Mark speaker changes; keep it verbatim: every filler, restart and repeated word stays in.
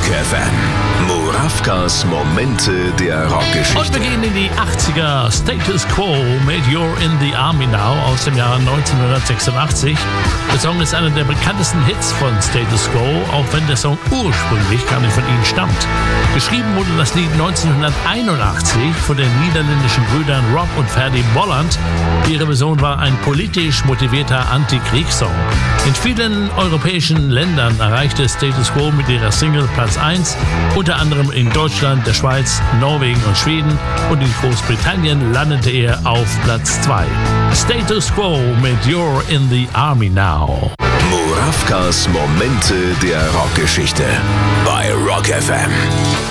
Speaker 1: F M. Murawkas Momente der Rockgeschichte.
Speaker 2: Und wir gehen in die achtziger. Status Quo mit You're in the Army Now aus dem Jahr neunzehnhundertsechsundachtzig. Der Song ist einer der bekanntesten Hits von Status Quo, auch wenn der Song ursprünglich gar nicht von ihnen stammt. Geschrieben wurde das Lied neunzehnhunderteinundachtzig von den niederländischen Brüdern Rob und Ferdy Bolland. Ihre Version war ein politisch motivierter Antikriegssong. In vielen europäischen Ländern erreichte Status Quo mit ihrer Single Platz eins, unter anderem in Deutschland, der Schweiz, Norwegen und Schweden, und in Großbritannien landete er auf Platz zwei. Status Quo mit You're in the Army Now.
Speaker 1: Murawkas Momente der Rockgeschichte bei Rock F M.